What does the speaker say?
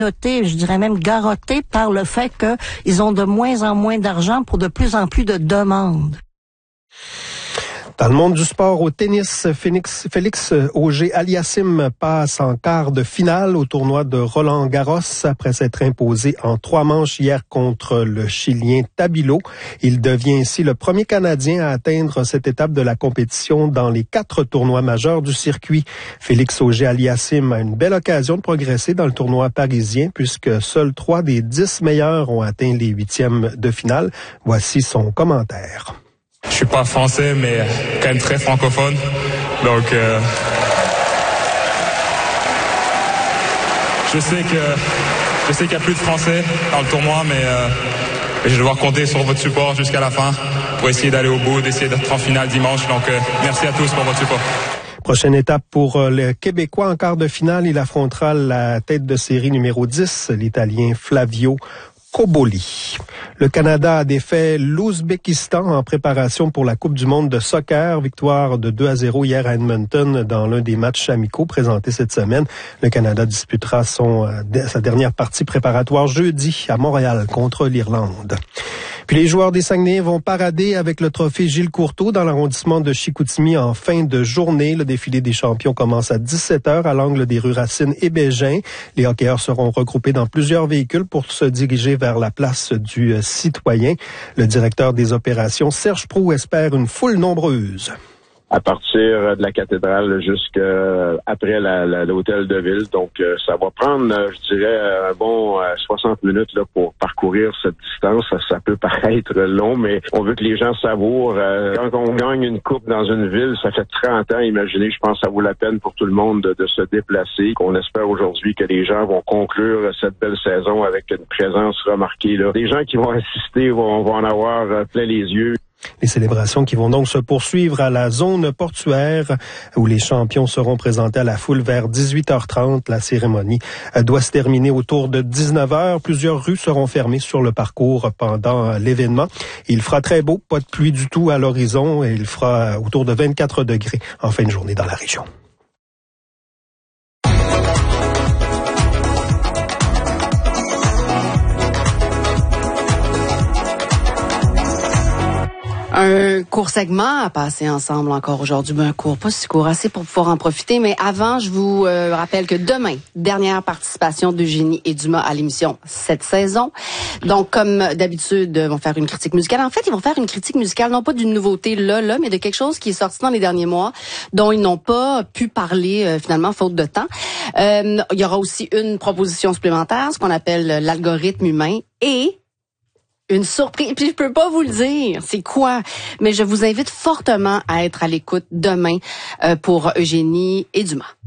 noté, je dirais même garrotté par le fait qu'ils ont de moins en moins d'argent pour de plus en plus de demandes. Dans le monde du sport, au tennis, Félix Auger-Aliassime passe en quart de finale au tournoi de Roland-Garros après s'être imposé en 3 manches hier contre le Chilien Tabilo. Il devient ainsi le premier Canadien à atteindre cette étape de la compétition dans les 4 tournois majeurs du circuit. Félix Auger-Aliassime a une belle occasion de progresser dans le tournoi parisien puisque seuls 3 des 10 meilleurs ont atteint les 8e de finale. Voici son commentaire. Je suis pas français, mais quand même très francophone. Donc, je sais qu'il y a plus de Français dans le tournoi, mais je vais devoir compter sur votre support jusqu'à la fin pour essayer d'aller au bout, d'essayer d'être en finale dimanche. Donc, merci à tous pour votre support. Prochaine étape pour le Québécois en quart de finale. Il affrontera la tête de série numéro 10, l'Italien Flavio Cobolli. Le Canada a défait l'Ouzbékistan en préparation pour la Coupe du monde de soccer. Victoire de 2-0 hier à Edmonton dans l'un des matchs amicaux présentés cette semaine. Le Canada disputera sa dernière partie préparatoire jeudi à Montréal contre l'Irlande. Puis les joueurs des Saguenay vont parader avec le trophée Gilles Courteau dans l'arrondissement de Chicoutimi en fin de journée. Le défilé des champions commence à 17h à l'angle des rues Racine et Bégin. Les hockeyeurs seront regroupés dans plusieurs véhicules pour se diriger vers la place du citoyen. Le directeur des opérations, Serge Proulx, espère une foule nombreuse. À partir de la cathédrale jusqu'après l'hôtel de ville. Donc, ça va prendre, je dirais, un bon 60 minutes là, pour parcourir cette distance. Ça peut paraître long, mais on veut que les gens savourent. Quand on gagne une coupe dans une ville, ça fait 30 ans, imaginez, je pense que ça vaut la peine pour tout le monde de se déplacer. On espère aujourd'hui que les gens vont conclure cette belle saison avec une présence remarquée. Là. Les gens qui vont assister vont en avoir plein les yeux. Les célébrations qui vont donc se poursuivre à la zone portuaire où les champions seront présentés à la foule vers 18h30. La cérémonie doit se terminer autour de 19h. Plusieurs rues seront fermées sur le parcours pendant l'événement. Il fera très beau, pas de pluie du tout à l'horizon et il fera autour de 24 degrés en fin de journée dans la région. Un court segment à passer ensemble encore aujourd'hui. Un court, pas si court, assez pour pouvoir en profiter. Mais avant, je vous rappelle que demain, dernière participation d'Eugénie et Dumas à l'émission cette saison. Donc, comme d'habitude, ils vont faire une critique musicale. En fait, ils vont faire une critique musicale, non pas d'une nouveauté là, mais de quelque chose qui est sorti dans les derniers mois, dont ils n'ont pas pu parler finalement, faute de temps. Il y aura aussi une proposition supplémentaire, ce qu'on appelle l'algorithme humain, et une surprise, puis je peux pas vous le dire, c'est quoi, mais je vous invite fortement à être à l'écoute demain pour Eugénie et Dumas.